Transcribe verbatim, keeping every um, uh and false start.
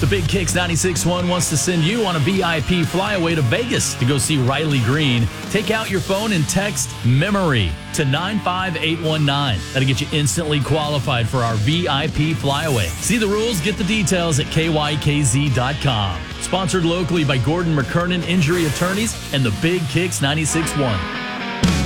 The Big Kicks ninety-six point one wants to send you on a V I P flyaway to Vegas to go see Riley Green. Take out your phone and text MEMORY to nine five eight one nine. That'll get you instantly qualified for our V I P flyaway. See the rules, get the details at K Y K Z dot com. Sponsored locally by Gordon McKernan Injury Attorneys and the Big Kicks ninety-six point one.